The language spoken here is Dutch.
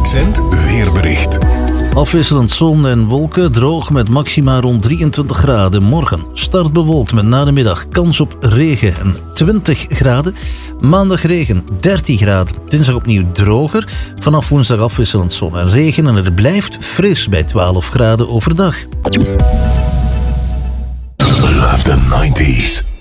Accent weerbericht. Afwisselend zon en wolken, droog met maxima rond 23 graden. Morgen start bewolkt met na de middag kans op regen en 20 graden. Maandag regen, 13 graden. Dinsdag opnieuw droger. Vanaf woensdag afwisselend zon en regen en het blijft fris bij 12 graden overdag. Love the 90s.